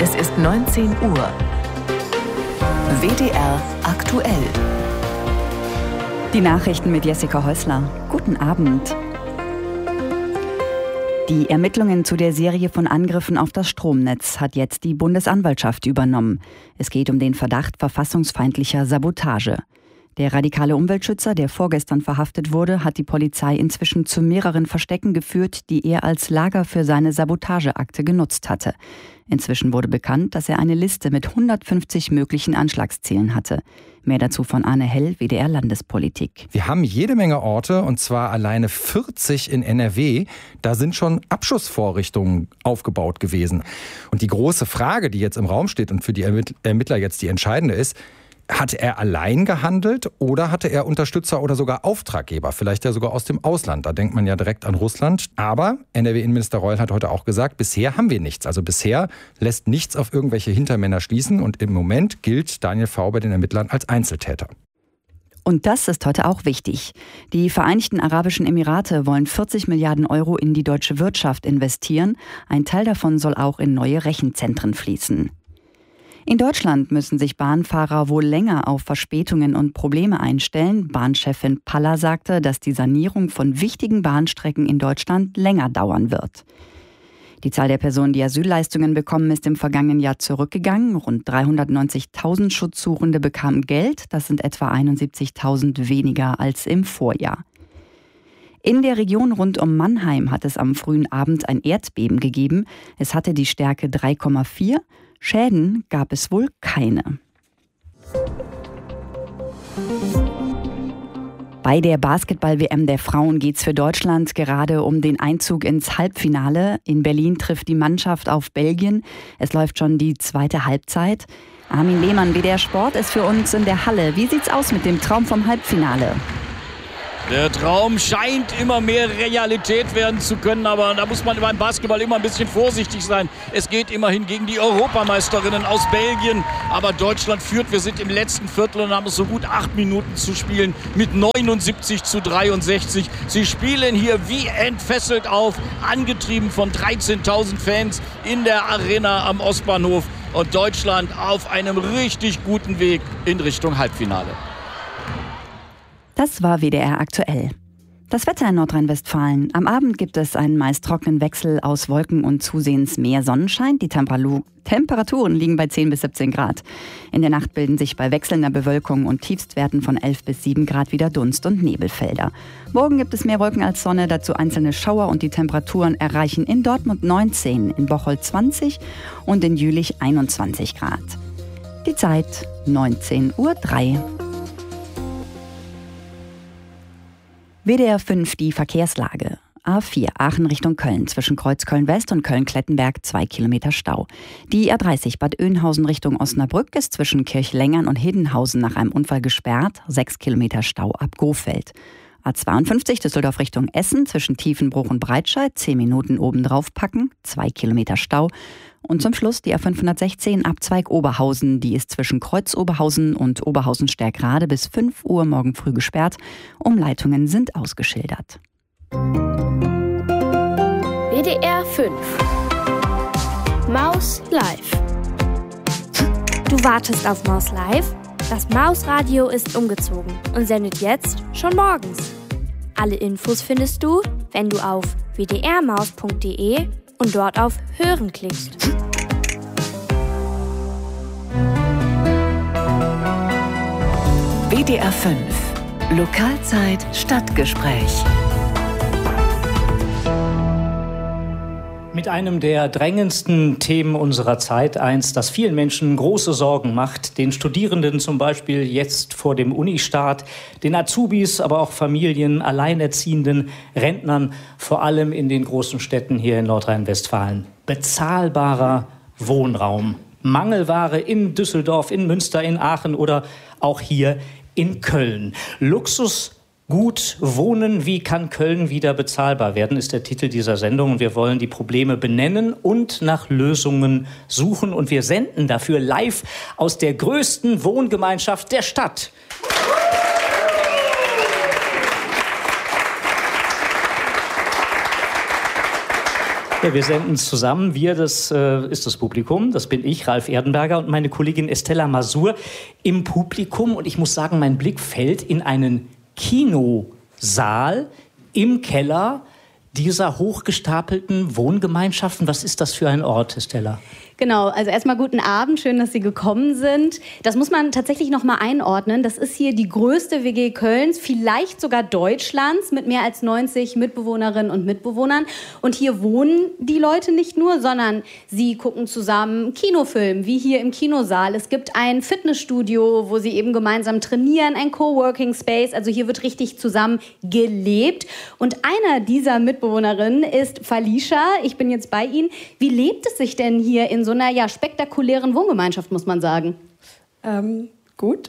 Es ist 19 Uhr. WDR aktuell. Die Nachrichten mit Jessica Häusler. Guten Abend. Die Ermittlungen zu der Serie von Angriffen auf das Stromnetz hat jetzt die Bundesanwaltschaft übernommen. Es geht um den Verdacht verfassungsfeindlicher Sabotage. Der radikale Umweltschützer, der vorgestern verhaftet wurde, hat die Polizei inzwischen zu mehreren Verstecken geführt, die er als Lager für seine Sabotageakte genutzt hatte. Inzwischen wurde bekannt, dass er eine Liste mit 150 möglichen Anschlagszielen hatte. Mehr dazu von Arne Hell, WDR Landespolitik. Wir haben jede Menge Orte, und zwar alleine 40 in NRW. Da sind schon Abschussvorrichtungen aufgebaut gewesen. Und die große Frage, die jetzt im Raum steht und für die Ermittler jetzt die entscheidende ist: Hat er allein gehandelt oder hatte er Unterstützer oder sogar Auftraggeber? Vielleicht ja sogar aus dem Ausland. Da denkt man ja direkt an Russland. Aber NRW-Innenminister Reul hat heute auch gesagt, bisher haben wir nichts. Also bisher lässt nichts auf irgendwelche Hintermänner schließen. Und im Moment gilt Daniel V. bei den Ermittlern als Einzeltäter. Und das ist heute auch wichtig. Die Vereinigten Arabischen Emirate wollen 40 Milliarden Euro in die deutsche Wirtschaft investieren. Ein Teil davon soll auch in neue Rechenzentren fließen. In Deutschland müssen sich Bahnfahrer wohl länger auf Verspätungen und Probleme einstellen. Bahnchefin Paller sagte, dass die Sanierung von wichtigen Bahnstrecken in Deutschland länger dauern wird. Die Zahl der Personen, die Asylleistungen bekommen, ist im vergangenen Jahr zurückgegangen. Rund 390.000 Schutzsuchende bekamen Geld. Das sind etwa 71.000 weniger als im Vorjahr. In der Region rund um Mannheim hat es am frühen Abend ein Erdbeben gegeben. Es hatte die Stärke 3,4. Schäden gab es wohl keine. Bei der Basketball-WM der Frauen geht es für Deutschland gerade um den Einzug ins Halbfinale. In Berlin trifft die Mannschaft auf Belgien. Es läuft schon die zweite Halbzeit. Armin Lehmann, WDR Sport, ist für uns in der Halle. Wie sieht's aus mit dem Traum vom Halbfinale? Der Traum scheint immer mehr Realität werden zu können, aber da muss man beim Basketball immer ein bisschen vorsichtig sein. Es geht immerhin gegen die Europameisterinnen aus Belgien, aber Deutschland führt. Wir sind im letzten Viertel und haben es so gut 8 Minuten zu spielen mit 79-63. Sie spielen hier wie entfesselt auf, angetrieben von 13.000 Fans in der Arena am Ostbahnhof, und Deutschland auf einem richtig guten Weg in Richtung Halbfinale. Das war WDR aktuell. Das Wetter in Nordrhein-Westfalen. Am Abend gibt es einen meist trockenen Wechsel aus Wolken und zusehends mehr Sonnenschein. Die Temperaturen liegen bei 10 bis 17 Grad. In der Nacht bilden sich bei wechselnder Bewölkung und Tiefstwerten von 11 bis 7 Grad wieder Dunst- und Nebelfelder. Morgen gibt es mehr Wolken als Sonne, dazu einzelne Schauer, und die Temperaturen erreichen in Dortmund 19, in Bocholt 20 und in Jülich 21 Grad. Die Zeit 19:03 Uhr. WDR 5, die Verkehrslage. A4 Aachen Richtung Köln, zwischen Kreuzköln-West und Köln-Klettenberg 2 Kilometer Stau. Die A30 Bad Oeynhausen Richtung Osnabrück ist zwischen Kirchlengern und Hiddenhausen nach einem Unfall gesperrt, 6 Kilometer Stau ab Gohfeld. A52 Düsseldorf Richtung Essen, zwischen Tiefenbruch und Breitscheid 10 Minuten obendrauf packen, 2 Kilometer Stau. Und zum Schluss die A516 Abzweig Oberhausen, die ist zwischen Kreuz Oberhausen und Oberhausen-Stärkrade bis 5 Uhr morgen früh gesperrt. Umleitungen sind ausgeschildert. WDR 5 Maus Live. Du wartest auf Maus Live? Das Mausradio ist umgezogen und sendet jetzt schon morgens. Alle Infos findest du, wenn du auf wdrmaus.de und dort auf Hören klickst. WDR 5 Lokalzeit Stadtgespräch. Mit einem der drängendsten Themen unserer Zeit, eins, das vielen Menschen große Sorgen macht, den Studierenden zum Beispiel jetzt vor dem Unistart, den Azubis, aber auch Familien, Alleinerziehenden, Rentnern, vor allem in den großen Städten hier in Nordrhein-Westfalen. Bezahlbarer Wohnraum. Mangelware in Düsseldorf, in Münster, in Aachen oder auch hier in Köln. Luxus Gut wohnen, wie kann Köln wieder bezahlbar werden, ist der Titel dieser Sendung. Und wir wollen die Probleme benennen und nach Lösungen suchen. Und wir senden dafür live aus der größten Wohngemeinschaft der Stadt. Ja, wir senden zusammen. Wir, das ist das Publikum. Das bin ich, Ralf Erdenberger, und meine Kollegin Estella Masur im Publikum. Und ich muss sagen, mein Blick fällt in einen Kinosaal im Keller dieser hochgestapelten Wohngemeinschaften. Was ist das für ein Ort, Estella? Genau, also erstmal guten Abend, schön, dass Sie gekommen sind. Das muss man tatsächlich noch mal einordnen. Das ist hier die größte WG Kölns, vielleicht sogar Deutschlands, mit mehr als 90 Mitbewohnerinnen und Mitbewohnern. Und hier wohnen die Leute nicht nur, sondern sie gucken zusammen Kinofilm, wie hier im Kinosaal. Es gibt ein Fitnessstudio, wo sie eben gemeinsam trainieren, ein Coworking Space. Also hier wird richtig zusammen gelebt. Und einer dieser Mitbewohnerinnen ist Felicia. Ich bin jetzt bei Ihnen. Wie lebt es sich denn hier in so einer spektakulären Wohngemeinschaft, muss man sagen? Gut.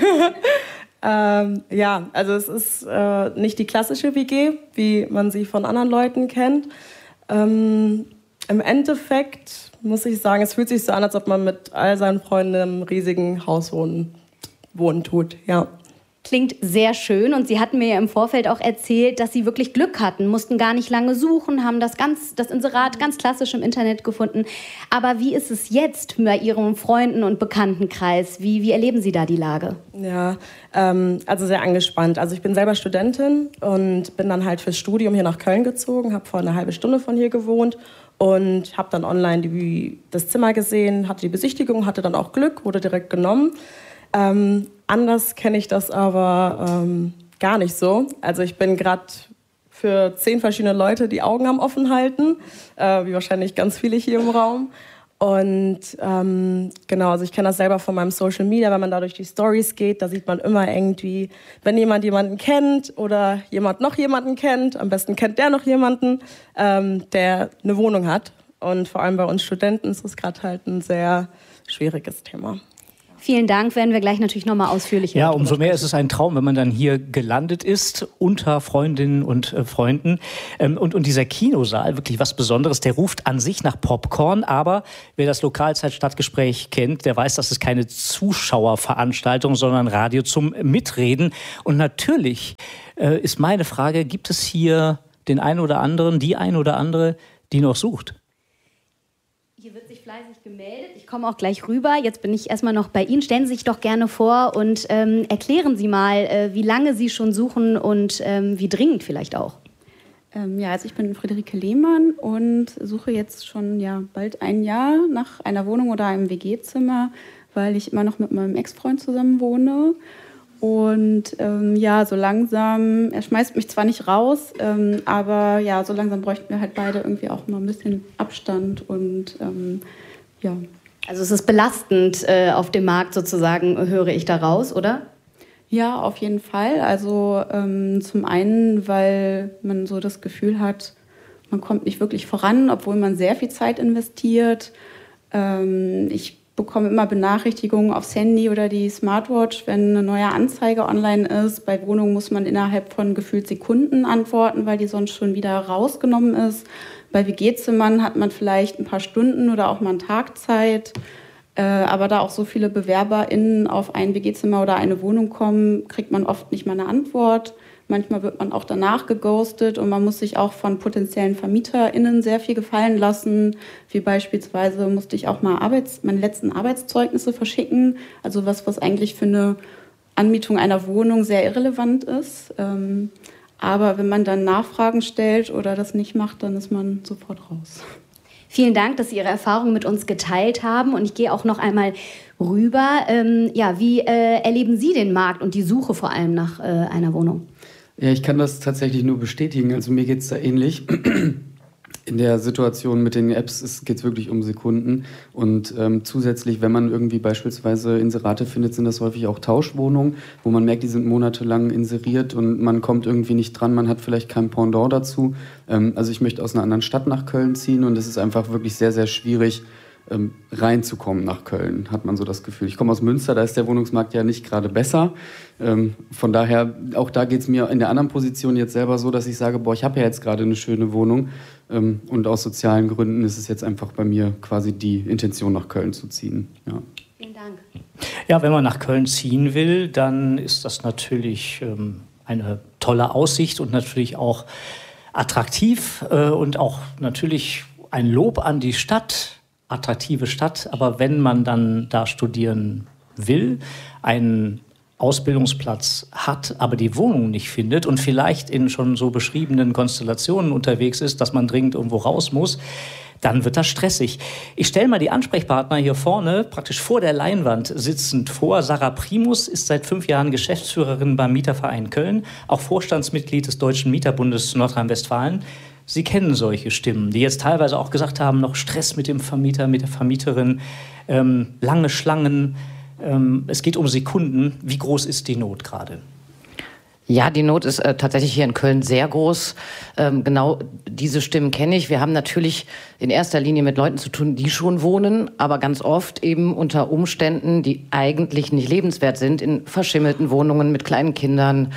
Also es ist nicht die klassische WG, wie man sie von anderen Leuten kennt. Im Endeffekt muss ich sagen, es fühlt sich so an, als ob man mit all seinen Freunden in einem riesigen Haus wohnen tut. Ja. Klingt sehr schön, und Sie hatten mir ja im Vorfeld auch erzählt, dass Sie wirklich Glück hatten, mussten gar nicht lange suchen, haben das Inserat ganz klassisch im Internet gefunden. Aber wie ist es jetzt bei Ihrem Freunden- und Bekanntenkreis? Wie erleben Sie da die Lage? Ja, also sehr angespannt. Also ich bin selber Studentin und bin dann halt fürs Studium hier nach Köln gezogen, habe vor einer halben Stunde von hier gewohnt und habe dann online das Zimmer gesehen, hatte die Besichtigung, hatte dann auch Glück, wurde direkt genommen. Anders kenne ich das aber gar nicht so. Also ich bin gerade für 10 verschiedene Leute die Augen am offen halten, wie wahrscheinlich ganz viele hier im Raum. Und genau, also ich kenne das selber von meinem Social Media, wenn man da durch die Stories geht, da sieht man immer irgendwie, wenn jemand jemanden kennt oder jemand noch jemanden kennt, am besten kennt der noch jemanden, der eine Wohnung hat. Und vor allem bei uns Studenten ist es gerade halt ein sehr schwieriges Thema. Vielen Dank, werden wir gleich natürlich nochmal ausführlicher. Ja, umso mehr ist es ein Traum, wenn man dann hier gelandet ist, unter Freundinnen und Freunden. Und dieser Kinosaal, wirklich was Besonderes, der ruft an sich nach Popcorn. Aber wer das Lokalzeit-Stadtgespräch kennt, der weiß, das ist keine Zuschauerveranstaltung, sondern Radio zum Mitreden. Und natürlich ist meine Frage, gibt es hier den einen oder anderen, die ein oder andere, die noch sucht? Hier wird sich fleißig gemeldet. Ich komme auch gleich rüber. Jetzt bin ich erstmal noch bei Ihnen. Stellen Sie sich doch gerne vor und erklären Sie mal, wie lange Sie schon suchen und wie dringend vielleicht auch. Also ich bin Friederike Lehmann und suche jetzt schon bald ein Jahr nach einer Wohnung oder einem WG-Zimmer, weil ich immer noch mit meinem Ex-Freund zusammen wohne. Und so langsam, er schmeißt mich zwar nicht raus, aber so langsam bräuchten wir halt beide irgendwie auch mal ein bisschen Abstand und Also es ist belastend auf dem Markt sozusagen, höre ich da raus, oder? Ja, auf jeden Fall. Also zum einen, weil man so das Gefühl hat, man kommt nicht wirklich voran, obwohl man sehr viel Zeit investiert. Ich bekomme immer Benachrichtigungen aufs Handy oder die Smartwatch, wenn eine neue Anzeige online ist. Bei Wohnungen muss man innerhalb von gefühlt Sekunden antworten, weil die sonst schon wieder rausgenommen ist. Bei WG-Zimmern hat man vielleicht ein paar Stunden oder auch mal einen Tag Zeit. Aber da auch so viele BewerberInnen auf ein WG-Zimmer oder eine Wohnung kommen, kriegt man oft nicht mal eine Antwort. Manchmal wird man auch danach geghostet und man muss sich auch von potenziellen VermieterInnen sehr viel gefallen lassen. Wie beispielsweise musste ich auch mal meine letzten Arbeitszeugnisse verschicken. Also was eigentlich für eine Anmietung einer Wohnung sehr irrelevant ist. Aber wenn man dann Nachfragen stellt oder das nicht macht, dann ist man sofort raus. Vielen Dank, dass Sie Ihre Erfahrungen mit uns geteilt haben. Und ich gehe auch noch einmal rüber. Wie erleben Sie den Markt und die Suche vor allem nach einer Wohnung? Ja, ich kann das tatsächlich nur bestätigen. Also mir geht es da ähnlich. In der Situation mit den Apps geht es wirklich um Sekunden. Und zusätzlich, wenn man irgendwie beispielsweise Inserate findet, sind das häufig auch Tauschwohnungen, wo man merkt, die sind monatelang inseriert und man kommt irgendwie nicht dran, man hat vielleicht kein Pendant dazu. Also ich möchte aus einer anderen Stadt nach Köln ziehen und es ist einfach wirklich sehr, sehr schwierig, reinzukommen nach Köln, hat man so das Gefühl. Ich komme aus Münster, da ist der Wohnungsmarkt ja nicht gerade besser. Von daher, auch da geht es mir in der anderen Position jetzt selber so, dass ich sage, ich habe ja jetzt gerade eine schöne Wohnung und aus sozialen Gründen ist es jetzt einfach bei mir quasi die Intention, nach Köln zu ziehen. Ja. Vielen Dank. Ja, wenn man nach Köln ziehen will, dann ist das natürlich eine tolle Aussicht und natürlich auch attraktiv und auch natürlich ein Lob an die Stadt, attraktive Stadt, aber wenn man dann da studieren will, einen Ausbildungsplatz hat, aber die Wohnung nicht findet und vielleicht in schon so beschriebenen Konstellationen unterwegs ist, dass man dringend irgendwo raus muss, dann wird das stressig. Ich stelle mal die Ansprechpartner hier vorne, praktisch vor der Leinwand sitzend vor. Sarah Primus ist seit 5 Jahren Geschäftsführerin beim Mieterverein Köln, auch Vorstandsmitglied des Deutschen Mieterbundes Nordrhein-Westfalen. Sie kennen solche Stimmen, die jetzt teilweise auch gesagt haben, noch Stress mit dem Vermieter, mit der Vermieterin, lange Schlangen. Es geht um Sekunden. Wie groß ist die Not gerade? Ja, die Not ist tatsächlich hier in Köln sehr groß. Genau diese Stimmen kenne ich. Wir haben natürlich in erster Linie mit Leuten zu tun, die schon wohnen, aber ganz oft eben unter Umständen, die eigentlich nicht lebenswert sind, in verschimmelten Wohnungen mit kleinen Kindern,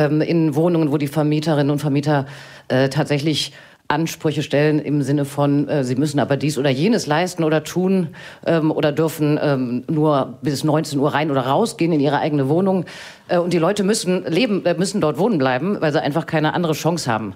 in Wohnungen, wo die Vermieterinnen und Vermieter tatsächlich Ansprüche stellen im Sinne von, sie müssen aber dies oder jenes leisten oder tun oder dürfen nur bis 19 Uhr rein oder rausgehen in ihre eigene Wohnung. Und die Leute müssen dort wohnen bleiben, weil sie einfach keine andere Chance haben.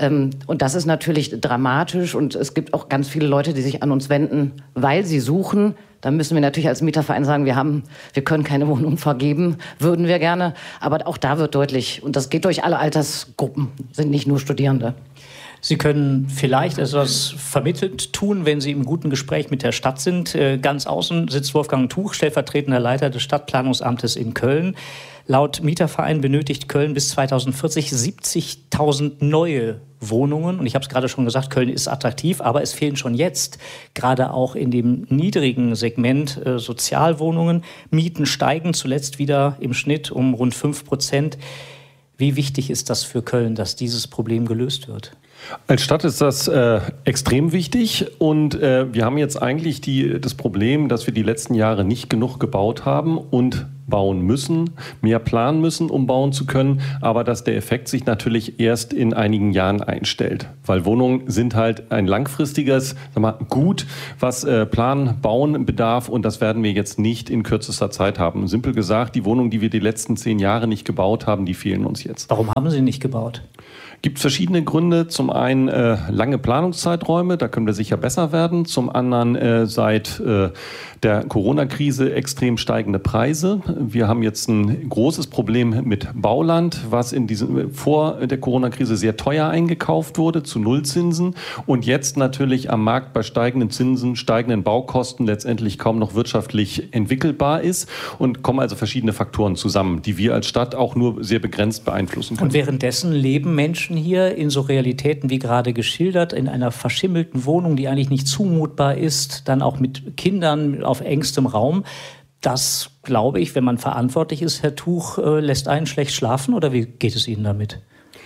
Und das ist natürlich dramatisch und es gibt auch ganz viele Leute, die sich an uns wenden, weil sie suchen. Da müssen wir natürlich als Mieterverein sagen, wir können keine Wohnung vergeben, würden wir gerne. Aber auch da wird deutlich, und das geht durch alle Altersgruppen, sind nicht nur Studierende. Sie können vielleicht etwas vermittelt tun, wenn Sie im guten Gespräch mit der Stadt sind. Ganz außen sitzt Wolfgang Tuch, stellvertretender Leiter des Stadtplanungsamtes in Köln. Laut Mieterverein benötigt Köln bis 2040 70.000 neue Wohnungen. Und ich habe es gerade schon gesagt, Köln ist attraktiv, aber es fehlen schon jetzt, gerade auch in dem niedrigen Segment Sozialwohnungen. Mieten steigen zuletzt wieder im Schnitt um rund 5%. Wie wichtig ist das für Köln, dass dieses Problem gelöst wird? Als Stadt ist das extrem wichtig und wir haben jetzt eigentlich das Problem, dass wir die letzten Jahre nicht genug gebaut haben und bauen müssen, mehr planen müssen, um bauen zu können, aber dass der Effekt sich natürlich erst in einigen Jahren einstellt, weil Wohnungen sind halt ein langfristiges Gut, was Planen, Bauen bedarf und das werden wir jetzt nicht in kürzester Zeit haben. Simpel gesagt, die Wohnungen, die wir die letzten 10 Jahre nicht gebaut haben, die fehlen uns jetzt. Warum haben Sie nicht gebaut? Gibt verschiedene Gründe. Zum einen lange Planungszeiträume, da können wir sicher besser werden. Zum anderen seit der Corona-Krise extrem steigende Preise. Wir haben jetzt ein großes Problem mit Bauland, was vor der Corona-Krise sehr teuer eingekauft wurde, zu Nullzinsen. Und jetzt natürlich am Markt bei steigenden Zinsen, steigenden Baukosten letztendlich kaum noch wirtschaftlich entwickelbar ist. Und kommen also verschiedene Faktoren zusammen, die wir als Stadt auch nur sehr begrenzt beeinflussen können. Und währenddessen leben Menschen hier in so Realitäten wie gerade geschildert, in einer verschimmelten Wohnung, die eigentlich nicht zumutbar ist, dann auch mit Kindern auf engstem Raum. Das, glaube ich, wenn man verantwortlich ist, Herr Tuch, lässt einen schlecht schlafen, oder wie geht es Ihnen damit?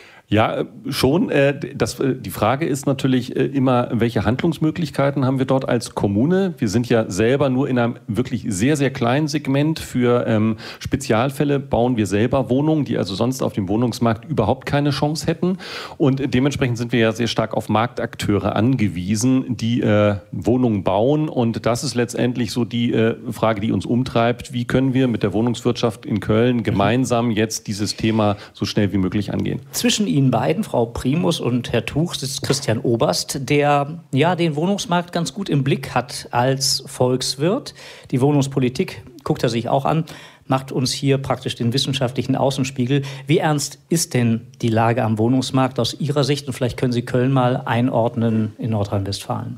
Ja, schon. Die Frage ist natürlich immer, welche Handlungsmöglichkeiten haben wir dort als Kommune? Wir sind ja selber nur in einem wirklich sehr, sehr kleinen Segment. Für Spezialfälle bauen wir selber Wohnungen, die also sonst auf dem Wohnungsmarkt überhaupt keine Chance hätten. Und dementsprechend sind wir ja sehr stark auf Marktakteure angewiesen, die Wohnungen bauen. Und das ist letztendlich so die Frage, die uns umtreibt. Wie können wir mit der Wohnungswirtschaft in Köln gemeinsam jetzt dieses Thema so schnell wie möglich angehen? Zwischen Ihnen beiden, Frau Primus und Herr Tuch, sitzt Christian Oberst, der ja den Wohnungsmarkt ganz gut im Blick hat als Volkswirt. Die Wohnungspolitik guckt er sich auch an, macht uns hier praktisch den wissenschaftlichen Außenspiegel. Wie ernst ist denn die Lage am Wohnungsmarkt aus Ihrer Sicht? Und vielleicht können Sie Köln mal einordnen in Nordrhein-Westfalen.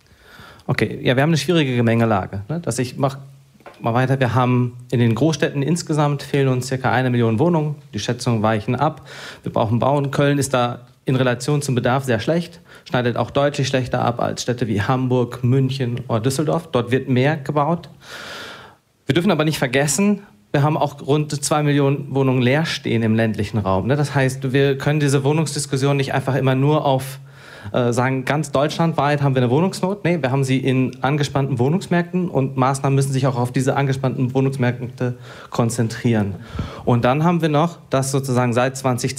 Okay, ja, wir haben eine schwierige Gemengelage. Ich mache mal weiter. Wir haben in den Großstädten insgesamt fehlen uns ca. 1 Million Wohnungen. Die Schätzungen weichen ab. Wir brauchen bauen. Köln ist da in Relation zum Bedarf sehr schlecht, schneidet auch deutlich schlechter ab als Städte wie Hamburg, München oder Düsseldorf. Dort wird mehr gebaut. Wir dürfen aber nicht vergessen, wir haben auch rund 2 Millionen Wohnungen leer stehen im ländlichen Raum. Das heißt, wir können diese Wohnungsdiskussion nicht einfach immer nur auf sagen, ganz deutschlandweit haben wir eine Wohnungsnot. Nee, wir haben sie in angespannten Wohnungsmärkten und Maßnahmen müssen sich auch auf diese angespannten Wohnungsmärkte konzentrieren. Und dann haben wir noch, dass sozusagen seit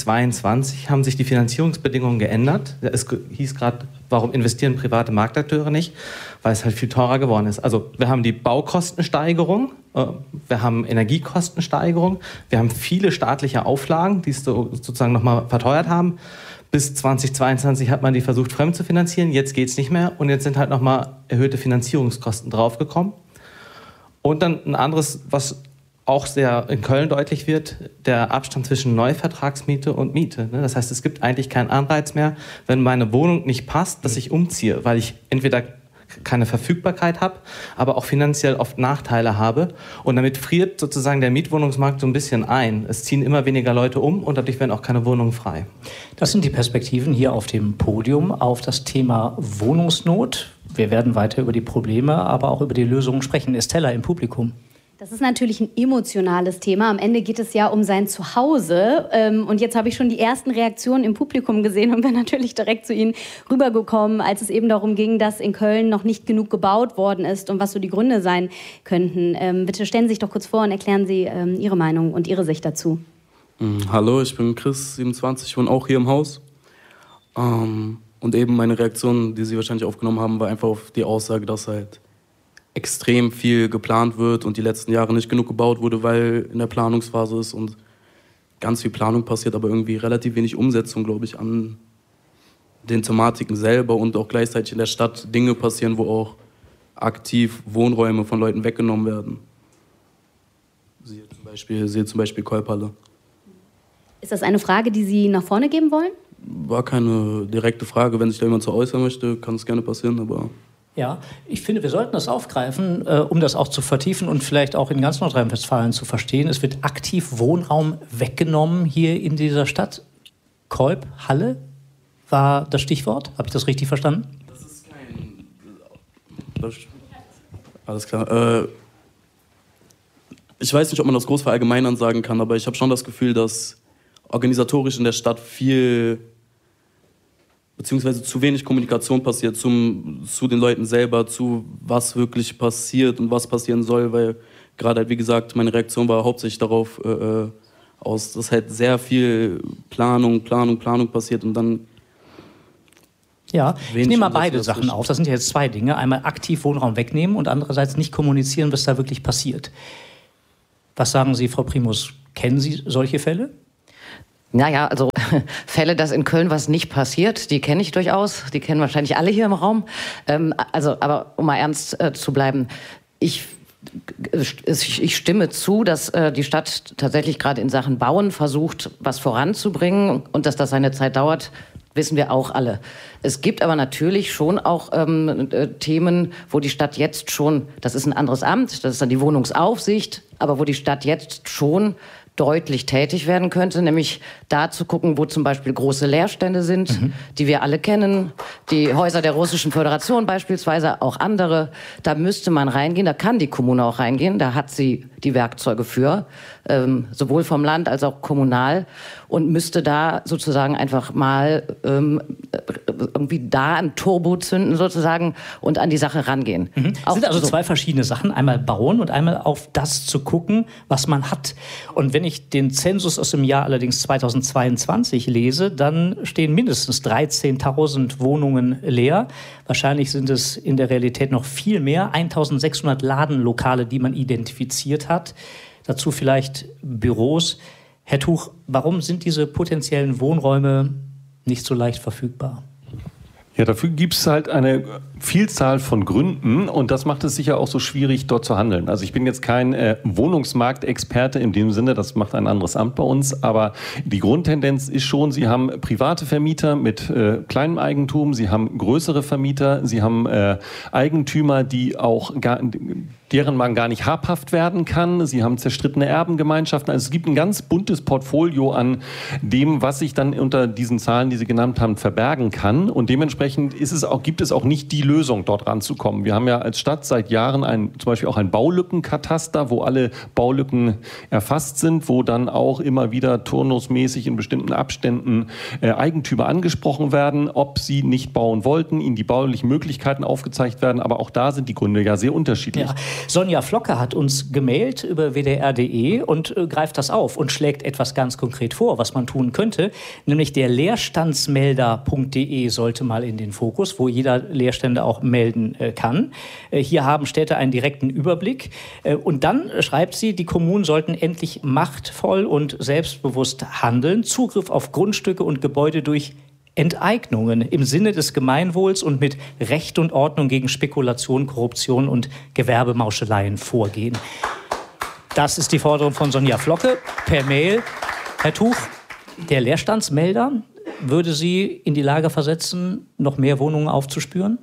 2022 haben sich die Finanzierungsbedingungen geändert. Es hieß gerade, warum investieren private Marktakteure nicht? Weil es halt viel teurer geworden ist. Also wir haben die Baukostensteigerung, wir haben Energiekostensteigerung, wir haben viele staatliche Auflagen, die es sozusagen nochmal verteuert haben. Bis 2022 hat man die versucht, fremd zu finanzieren. Jetzt geht es nicht mehr. Und jetzt sind halt nochmal erhöhte Finanzierungskosten draufgekommen. Und dann ein anderes, was auch sehr in Köln deutlich wird, der Abstand zwischen Neuvertragsmiete und Miete. Das heißt, es gibt eigentlich keinen Anreiz mehr, wenn meine Wohnung nicht passt, dass ich umziehe, weil ich entweder keine Verfügbarkeit habe, aber auch finanziell oft Nachteile habe. Und damit friert sozusagen der Mietwohnungsmarkt so ein bisschen ein. Es ziehen immer weniger Leute um und dadurch werden auch keine Wohnungen frei. Das sind die Perspektiven hier auf dem Podium auf das Thema Wohnungsnot. Wir werden weiter über die Probleme, aber auch über die Lösungen sprechen. Estella im Publikum. Das ist natürlich ein emotionales Thema. Am Ende geht es ja um sein Zuhause. Und jetzt habe ich schon die ersten Reaktionen im Publikum gesehen und bin natürlich direkt zu Ihnen rübergekommen, als es eben darum ging, dass in Köln noch nicht genug gebaut worden ist und was so die Gründe sein könnten. Bitte stellen Sie sich doch kurz vor und erklären Sie Ihre Meinung und Ihre Sicht dazu. Hallo, ich bin Chris, 27, und auch hier im Haus. Und eben meine Reaktion, die Sie wahrscheinlich aufgenommen haben, war einfach auf die Aussage, dass halt extrem viel geplant wird und die letzten Jahre nicht genug gebaut wurde, weil in der Planungsphase ist und ganz viel Planung passiert, aber irgendwie relativ wenig Umsetzung, glaube ich, an den Thematiken selber und auch gleichzeitig in der Stadt Dinge passieren, wo auch aktiv Wohnräume von Leuten weggenommen werden. Siehe zum Beispiel Kolpalle. Ist das eine Frage, die Sie nach vorne geben wollen? War keine direkte Frage. Wenn sich da jemand zu äußern möchte, kann es gerne passieren, aber... Ja, ich finde, wir sollten das aufgreifen, um das auch zu vertiefen und vielleicht auch in ganz Nordrhein-Westfalen zu verstehen. Es wird aktiv Wohnraum weggenommen hier in dieser Stadt. Kolb, Halle war das Stichwort. Habe ich das richtig verstanden? Das ist alles klar. Ich weiß nicht, ob man das groß verallgemeinern sagen kann, aber ich habe schon das Gefühl, dass organisatorisch in der Stadt viel... beziehungsweise zu wenig Kommunikation passiert zu den Leuten selber, zu was wirklich passiert und was passieren soll, weil gerade halt, wie gesagt, meine Reaktion war hauptsächlich darauf aus, dass halt sehr viel Planung passiert und dann... Ja, ich nehme mal beide Sachen auf. Das sind ja jetzt zwei Dinge. Einmal aktiv Wohnraum wegnehmen und andererseits nicht kommunizieren, was da wirklich passiert. Was sagen Sie, Frau Primus? Kennen Sie solche Fälle? Naja, also Fälle, dass in Köln was nicht passiert, die kenne ich durchaus. Die kennen wahrscheinlich alle hier im Raum. Aber um mal ernst zu bleiben, ich stimme zu, dass die Stadt tatsächlich gerade in Sachen Bauen versucht, was voranzubringen. Und dass das seine Zeit dauert, wissen wir auch alle. Es gibt aber natürlich schon auch Themen, wo die Stadt jetzt schon, das ist ein anderes Amt, das ist dann die Wohnungsaufsicht, aber wo die Stadt jetzt schon deutlich tätig werden könnte, nämlich da zu gucken, wo zum Beispiel große Leerstände sind, die wir alle kennen, die Häuser der Russischen Föderation beispielsweise, auch andere. Da müsste man reingehen, da kann die Kommune auch reingehen, da hat sie die Werkzeuge für, sowohl vom Land als auch kommunal, und müsste da sozusagen einfach mal irgendwie da ein Turbo zünden sozusagen und an die Sache rangehen. Es sind also zwei verschiedene Sachen, einmal bauen und einmal auf das zu gucken, was man hat. Und wenn ich den Zensus aus dem Jahr allerdings 2022 lese, dann stehen mindestens 13.000 Wohnungen leer. Wahrscheinlich sind es in der Realität noch viel mehr, 1.600 Ladenlokale, die man identifiziert hat. Dazu vielleicht Büros. Herr Tuch, warum sind diese potenziellen Wohnräume nicht so leicht verfügbar? Ja, dafür gibt es halt eine Vielzahl von Gründen und das macht es sicher auch so schwierig, dort zu handeln. Also ich bin jetzt kein Wohnungsmarktexperte in dem Sinne, das macht ein anderes Amt bei uns, aber die Grundtendenz ist schon, Sie haben private Vermieter mit kleinem Eigentum, Sie haben größere Vermieter, Sie haben Eigentümer, die auch deren man gar nicht habhaft werden kann. Sie haben zerstrittene Erbengemeinschaften. Also es gibt ein ganz buntes Portfolio an dem, was sich dann unter diesen Zahlen, die Sie genannt haben, verbergen kann. Und dementsprechend gibt es auch nicht die Lösung, dort ranzukommen. Wir haben ja als Stadt seit Jahren zum Beispiel auch ein Baulückenkataster, wo alle Baulücken erfasst sind, wo dann auch immer wieder turnusmäßig in bestimmten Abständen Eigentümer angesprochen werden, ob sie nicht bauen wollten, ihnen die baulichen Möglichkeiten aufgezeigt werden. Aber auch da sind die Gründe ja sehr unterschiedlich. Ja. Sonja Flocke hat uns gemailt über wdr.de und greift das auf und schlägt etwas ganz konkret vor, was man tun könnte. Nämlich der Leerstandsmelder.de sollte mal in den Fokus, wo jeder Leerstände auch melden kann. Hier haben Städte einen direkten Überblick. Und dann schreibt sie, die Kommunen sollten endlich machtvoll und selbstbewusst handeln. Zugriff auf Grundstücke und Gebäude durch Enteignungen im Sinne des Gemeinwohls und mit Recht und Ordnung gegen Spekulation, Korruption und Gewerbemauscheleien vorgehen. Das ist die Forderung von Sonja Flocke per Mail. Herr Tuch, der Leerstandsmelder würde Sie in die Lage versetzen, noch mehr Wohnungen aufzuspüren?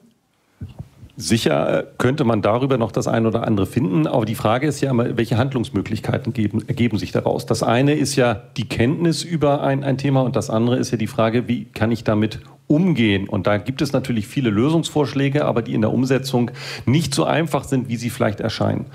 Sicher könnte man darüber noch das eine oder andere finden, aber die Frage ist ja immer, welche Handlungsmöglichkeiten ergeben sich daraus. Das eine ist ja die Kenntnis über ein Thema und das andere ist ja die Frage, wie kann ich damit umgehen? Und da gibt es natürlich viele Lösungsvorschläge, aber die in der Umsetzung nicht so einfach sind, wie sie vielleicht erscheinen.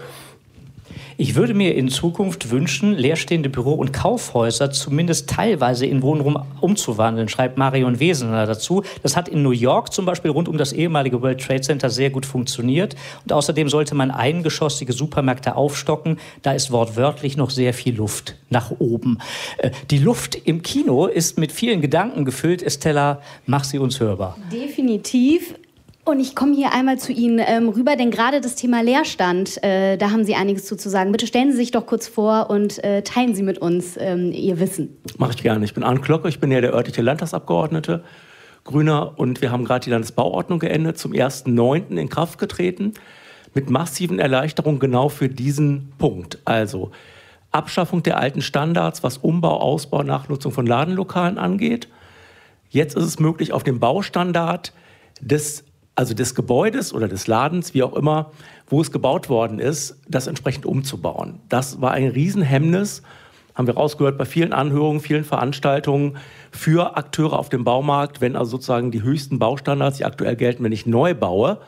Ich würde mir in Zukunft wünschen, leerstehende Büro- und Kaufhäuser zumindest teilweise in Wohnraum umzuwandeln, schreibt Marion Wesener dazu. Das hat in New York zum Beispiel rund um das ehemalige World Trade Center sehr gut funktioniert. Und außerdem sollte man eingeschossige Supermärkte aufstocken. Da ist wortwörtlich noch sehr viel Luft nach oben. Die Luft im Kino ist mit vielen Gedanken gefüllt. Estella, mach sie uns hörbar. Definitiv. Und ich komme hier einmal zu Ihnen rüber, denn gerade das Thema Leerstand, da haben Sie einiges zu sagen. Bitte stellen Sie sich doch kurz vor und teilen Sie mit uns Ihr Wissen. Mache ich gerne. Ich bin Arndt Glocke, ich bin ja der örtliche Landtagsabgeordnete, Grüner, und wir haben gerade die Landesbauordnung geendet, zum 1.9. in Kraft getreten, mit massiven Erleichterungen genau für diesen Punkt. Also Abschaffung der alten Standards, was Umbau, Ausbau, Nachnutzung von Ladenlokalen angeht. Jetzt ist es möglich, auf dem Baustandard des Gebäudes oder des Ladens, wie auch immer, wo es gebaut worden ist, das entsprechend umzubauen. Das war ein Riesenhemmnis, haben wir rausgehört bei vielen Anhörungen, vielen Veranstaltungen für Akteure auf dem Baumarkt, wenn also sozusagen die höchsten Baustandards, die aktuell gelten, wenn ich neu baue,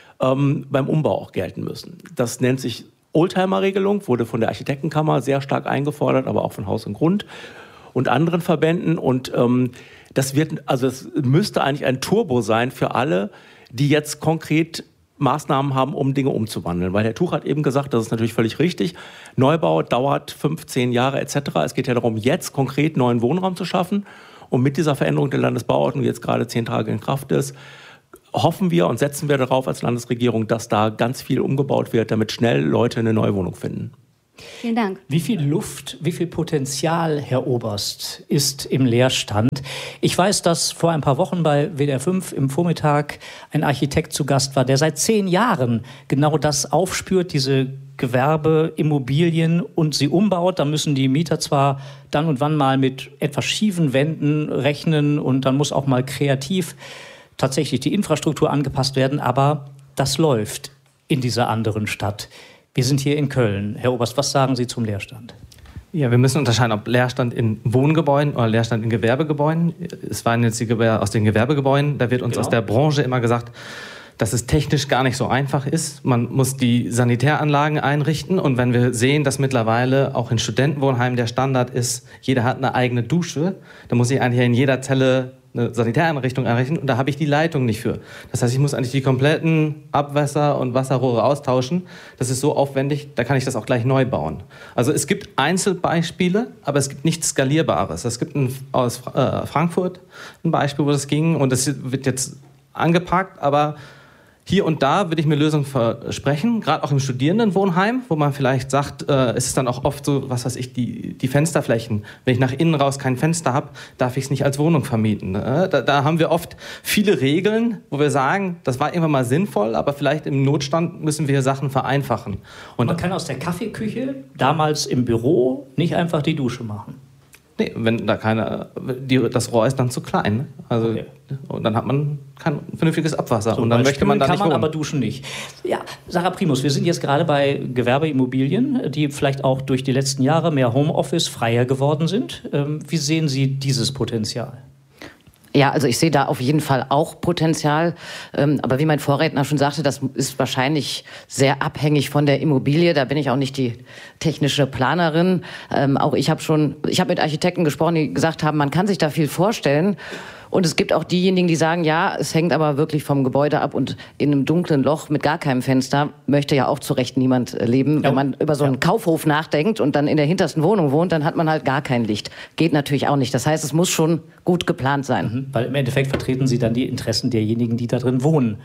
beim Umbau auch gelten müssen. Das nennt sich Oldtimer-Regelung, wurde von der Architektenkammer sehr stark eingefordert, aber auch von Haus und Grund und anderen Verbänden. Und das müsste eigentlich ein Turbo sein für alle, die jetzt konkret Maßnahmen haben, um Dinge umzuwandeln. Weil Herr Tuch hat eben gesagt, das ist natürlich völlig richtig, Neubau dauert 15 Jahre etc. Es geht ja darum, jetzt konkret neuen Wohnraum zu schaffen. Und mit dieser Veränderung der Landesbauordnung, die jetzt gerade 10 Tage in Kraft ist, hoffen wir und setzen wir darauf als Landesregierung, dass da ganz viel umgebaut wird, damit schnell Leute eine neue Wohnung finden. Vielen Dank. Wie viel Luft, wie viel Potenzial, Herr Oberst, ist im Leerstand? Ich weiß, dass vor ein paar Wochen bei WDR 5 im Vormittag ein Architekt zu Gast war, der seit 10 Jahren genau das aufspürt, diese Gewerbeimmobilien, und sie umbaut. Da müssen die Mieter zwar dann und wann mal mit etwas schiefen Wänden rechnen und dann muss auch mal kreativ tatsächlich die Infrastruktur angepasst werden, aber das läuft in dieser anderen Stadt. Wir sind hier in Köln. Herr Oberst, was sagen Sie zum Leerstand? Ja, wir müssen unterscheiden, ob Leerstand in Wohngebäuden oder Leerstand in Gewerbegebäuden. Es waren jetzt aus den Gewerbegebäuden. Da wird uns aus der Branche immer gesagt, dass es technisch gar nicht so einfach ist. Man muss die Sanitäranlagen einrichten. Und wenn wir sehen, dass mittlerweile auch in Studentenwohnheimen der Standard ist, jeder hat eine eigene Dusche, dann muss ich eigentlich in jeder Zelle eine Sanitäreinrichtung einrichten, und da habe ich die Leitung nicht für. Das heißt, ich muss eigentlich die kompletten Abwässer- und Wasserrohre austauschen. Das ist so aufwendig, da kann ich das auch gleich neu bauen. Also es gibt Einzelbeispiele, aber es gibt nichts Skalierbares. Es gibt aus Frankfurt ein Beispiel, wo das ging, und das wird jetzt angepackt, aber hier und da würde ich mir Lösungen versprechen, gerade auch im Studierendenwohnheim, wo man vielleicht sagt, es ist dann auch oft so, was weiß ich, die Fensterflächen. Wenn ich nach innen raus kein Fenster habe, darf ich es nicht als Wohnung vermieten. Da haben wir oft viele Regeln, wo wir sagen, das war irgendwann mal sinnvoll, aber vielleicht im Notstand müssen wir Sachen vereinfachen. Und man kann aus der Kaffeeküche damals im Büro nicht einfach die Dusche machen. Nee, wenn da das Rohr ist dann zu klein. Ne? Also, okay. Und dann hat man kein vernünftiges Abwasser. So, und dann möchte man da nicht wohnen. Aber duschen nicht. Ja, Sarah Primus, wir sind jetzt gerade bei Gewerbeimmobilien, die vielleicht auch durch die letzten Jahre mehr Homeoffice freier geworden sind. Wie sehen Sie dieses Potenzial? Ja, also ich sehe da auf jeden Fall auch Potenzial. Aber wie mein Vorredner schon sagte, das ist wahrscheinlich sehr abhängig von der Immobilie. Da bin ich auch nicht die technische Planerin. Auch ich habe mit Architekten gesprochen, die gesagt haben, man kann sich da viel vorstellen. Und es gibt auch diejenigen, die sagen, ja, es hängt aber wirklich vom Gebäude ab, und in einem dunklen Loch mit gar keinem Fenster möchte ja auch zu Recht niemand leben. Ja. Wenn man über so einen Kaufhof nachdenkt und dann in der hintersten Wohnung wohnt, dann hat man halt gar kein Licht. Geht natürlich auch nicht. Das heißt, es muss schon gut geplant sein. Weil im Endeffekt vertreten Sie dann die Interessen derjenigen, die da drin wohnen.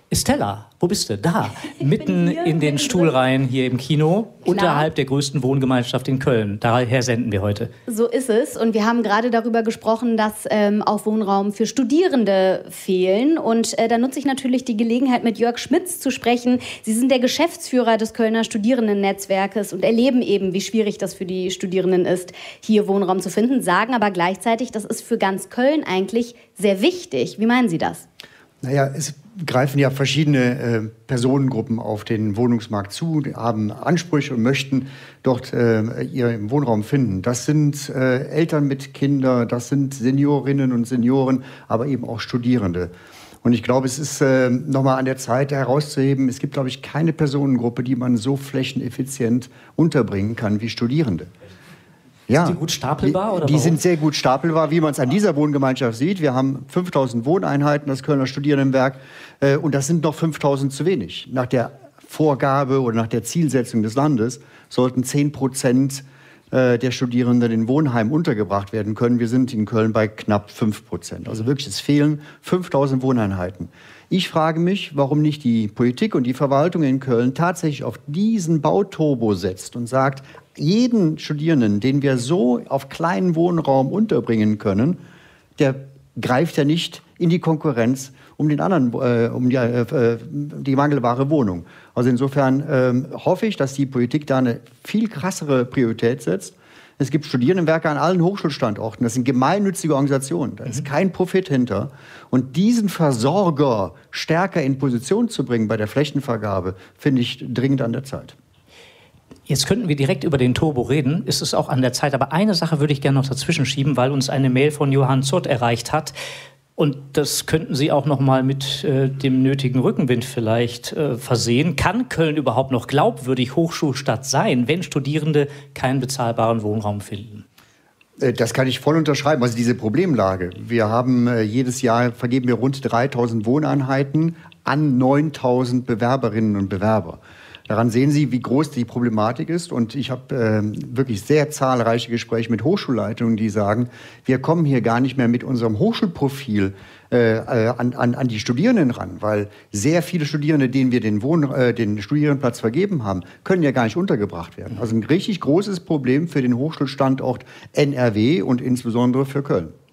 Estella, wo bist du? Da, mitten in den Stuhlreihen hier im Kino, unterhalb der größten Wohngemeinschaft in Köln. Daher senden wir heute. So ist es. Und wir haben gerade darüber gesprochen, dass auch Wohnraum für Studierende fehlen. Und da nutze ich natürlich die Gelegenheit, mit Jörg Schmitz zu sprechen. Sie sind der Geschäftsführer des Kölner Studierendennetzwerkes und erleben eben, wie schwierig das für die Studierenden ist, hier Wohnraum zu finden, sagen aber gleichzeitig, das ist für ganz Köln eigentlich sehr wichtig. Wie meinen Sie das? Naja, es greifen ja verschiedene Personengruppen auf den Wohnungsmarkt zu, haben Ansprüche und möchten dort ihren Wohnraum finden. Das sind Eltern mit Kindern, das sind Seniorinnen und Senioren, aber eben auch Studierende. Und ich glaube, es ist nochmal an der Zeit herauszuheben, es gibt, glaube ich, keine Personengruppe, die man so flächeneffizient unterbringen kann wie Studierende. Ja, sind die gut stapelbar? Oder die sind sehr gut stapelbar, wie man es an dieser Wohngemeinschaft sieht. Wir haben 5000 Wohneinheiten, das Kölner Studierendenwerk, und das sind noch 5000 zu wenig. Nach der Vorgabe oder nach der Zielsetzung des Landes sollten 10% der Studierenden in Wohnheimen untergebracht werden können. Wir sind in Köln bei knapp 5%. Also wirklich, es fehlen 5000 Wohneinheiten. Ich frage mich, warum nicht die Politik und die Verwaltung in Köln tatsächlich auf diesen Bauturbo setzt und sagt, jeden Studierenden, den wir so auf kleinen Wohnraum unterbringen können, der greift ja nicht in die Konkurrenz um den anderen, die mangelbare Wohnung. Also insofern hoffe ich, dass die Politik da eine viel krassere Priorität setzt. Es gibt Studierendenwerke an allen Hochschulstandorten. Das sind gemeinnützige Organisationen. Da ist kein Profit hinter. Und diesen Versorger stärker in Position zu bringen bei der Flächenvergabe, finde ich dringend an der Zeit. Jetzt könnten wir direkt über den Turbo reden, ist es auch an der Zeit. Aber eine Sache würde ich gerne noch dazwischen schieben, weil uns eine Mail von Johann Zott erreicht hat. Und das könnten Sie auch noch mal mit dem nötigen Rückenwind vielleicht versehen. Kann Köln überhaupt noch glaubwürdig Hochschulstadt sein, wenn Studierende keinen bezahlbaren Wohnraum finden? Das kann ich voll unterschreiben. Also diese Problemlage. Wir haben jedes Jahr, vergeben wir rund 3000 Wohneinheiten an 9000 Bewerberinnen und Bewerber. Daran sehen Sie, wie groß die Problematik ist. Und ich habe wirklich sehr zahlreiche Gespräche mit Hochschulleitungen, die sagen, wir kommen hier gar nicht mehr mit unserem Hochschulprofil an die Studierenden ran, weil sehr viele Studierende, denen wir den Studierendenplatz vergeben haben, können ja gar nicht untergebracht werden. Also ein richtig großes Problem für den Hochschulstandort NRW und insbesondere für Köln.